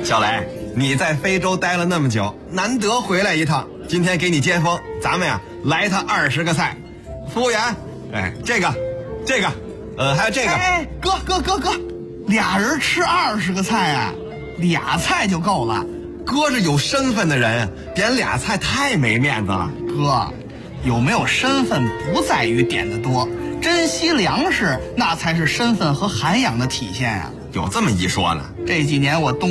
小雷，你在非洲待了那么久，难得回来一趟，今天给你接风，咱们呀来他20个菜。服务员，哎，这个，还有这个。 哎，哥，俩人吃20个菜啊，俩菜就够了。 哥是有身份的人，点俩菜太没面子了。 哥，有没有身份不在于点的多，珍惜粮食那才是身份和涵养的体现啊。 有这么一说呢。 这几年我